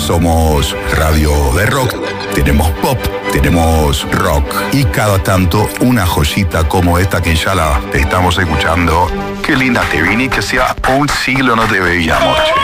Somos radio de rock, tenemos pop, tenemos rock y cada tanto una joyita como esta que ya la estamos escuchando. Qué linda te vine, que sea un siglo no te veíamos, che.